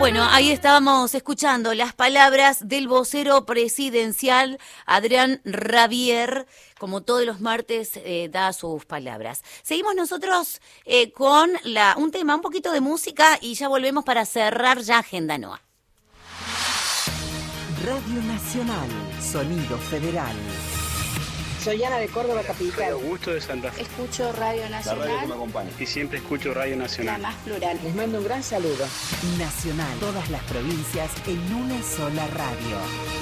Bueno, ahí estábamos escuchando las palabras del vocero presidencial, Adrián Rabier, como todos los martes da sus palabras. Seguimos nosotros con un tema, un poquito de música y ya volvemos para cerrar ya Agenda NOA. Radio Nacional, Sonido Federal. Soy Ana de Córdoba Capital. Soy Augusto de Santa Fe. Escucho Radio Nacional. La radio que me acompaña. Y siempre escucho Radio Nacional. La más plural. Les mando un gran saludo. Nacional, todas las provincias en una sola radio.